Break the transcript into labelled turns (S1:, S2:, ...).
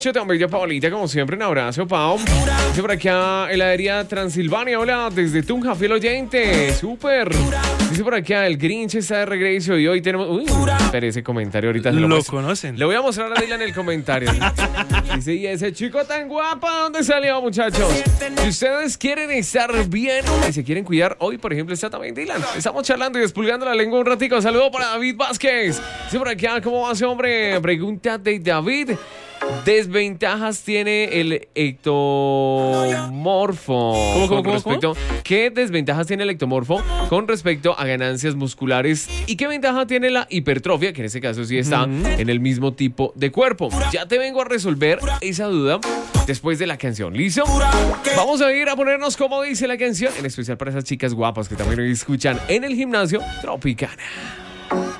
S1: Tan bella Paulita, como siempre, un abrazo, Pau. Dice por acá, heladería Transilvania, hola, desde Tunja, fiel oyente, súper. Dice por acá, el Grinch está de regreso y hoy tenemos... Uy, espera ese comentario, ahorita se lo muestro.
S2: conocen.
S1: Le voy a mostrar a Dylan en el comentario. Dice, y ese chico tan guapa, ¿dónde salió, muchachos? Si ustedes quieren estar bien y se quieren cuidar, hoy, por ejemplo, está también Dylan. Estamos charlando y despulgando la lengua un ratico. Saludo para David Vázquez. Dice por acá, ¿cómo va ese hombre? Pregunta de David. Desventajas tiene el ectomorfo.
S2: ¿Cómo?
S1: ¿Qué desventajas tiene el ectomorfo con respecto a ganancias musculares? ¿Y qué ventaja tiene la hipertrofia? Que en este caso sí está en el mismo tipo de cuerpo. Ya te vengo a resolver esa duda después de la canción. ¿Listo? Vamos a ir a ponernos como dice la canción, en especial para esas chicas guapas que también hoy escuchan en el gimnasio Tropicana.